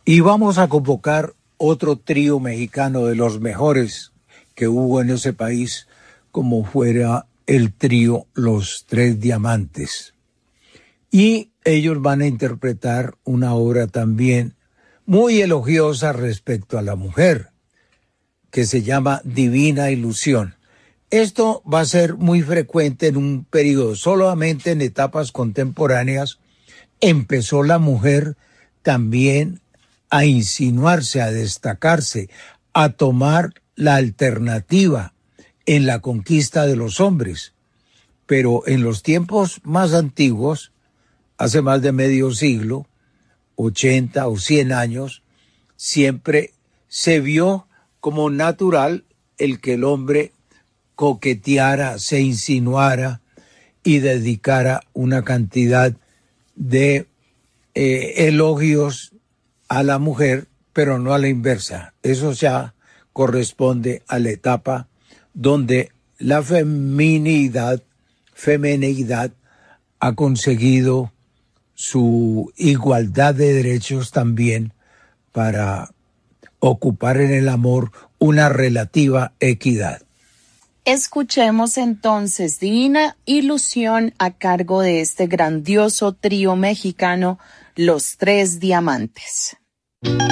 Y vamos a convocar otro trío mexicano de los mejores que hubo en ese país, como fuera el trío Los Tres Diamantes. Y ellos van a interpretar una obra también muy elogiosa respecto a la mujer, que se llama Divina Ilusión. Esto va a ser muy frecuente en un periodo, solamente en etapas contemporáneas empezó la mujer también a insinuarse, a destacarse, a tomar la alternativa en la conquista de los hombres. Pero en los tiempos más antiguos, hace más de medio siglo, 80 o 100 años, siempre se vio como natural el que el hombre coqueteara, se insinuara y dedicara una cantidad de elogios a la mujer, pero no a la inversa. Eso ya corresponde a la etapa donde la feminidad ha conseguido su igualdad de derechos también para ocupar en el amor una relativa equidad. Escuchemos entonces Divina Ilusión a cargo de este grandioso trío mexicano, Los Tres Diamantes.